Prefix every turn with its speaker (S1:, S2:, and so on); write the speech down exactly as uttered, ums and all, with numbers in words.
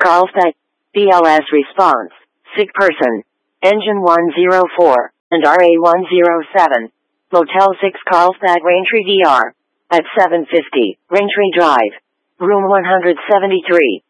S1: Carlsbad. B L S response. Sick person. Engine one zero four and R A one zero seven. Motel six Carlsbad Raintree D R. At seven fifty, Raintree Drive. Room one hundred seventy-three.